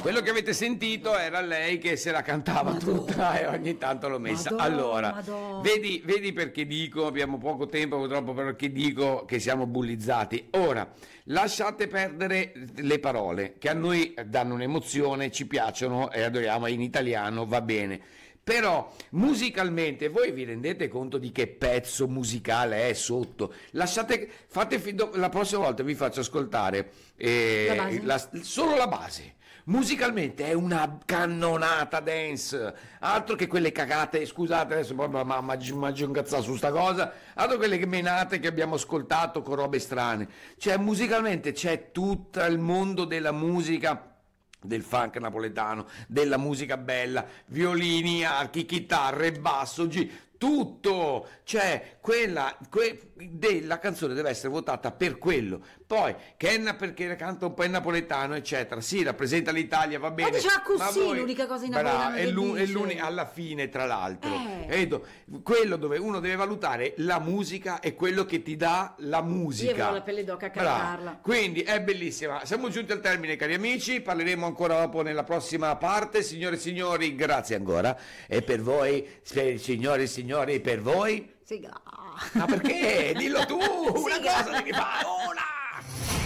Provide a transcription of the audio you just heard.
Quello che avete sentito era lei che se la cantava tutta e ogni tanto l'ho messa. Allora, vedi perché dico, abbiamo poco tempo purtroppo, perché dico che siamo bullizzati. Ora, lasciate perdere le parole, che a noi danno un'emozione, ci piacciono e adoriamo, in italiano va bene. Però musicalmente voi vi rendete conto di che pezzo musicale è sotto? La prossima volta vi faccio ascoltare solo la base. Musicalmente è una cannonata dance, altro che quelle cagate, scusate adesso proprio mangio incazzato su sta cosa, altro che quelle menate che abbiamo ascoltato con robe strane. Cioè musicalmente c'è tutto il mondo della musica, del funk napoletano, della musica bella, violini, archi, chitarre, basso, tutto, cioè la canzone deve essere votata per quello. Poi Kenna perché canta un po' in napoletano, eccetera, sì, rappresenta l'Italia, va bene, diceva così, ma voi, l'unica cosa in napoletano che dice. alla fine, tra l'altro, quello dove uno deve valutare la musica è quello che ti dà la musica. Io avevo la pelle d'oca a cantarla. Quindi è bellissima. Siamo giunti al termine, cari amici, parleremo ancora dopo nella prossima parte. Signore e signori, grazie ancora, e per voi, signore e signori, per voi, Siga. ma perché? Dillo tu, una Siga. cosa devi fare, una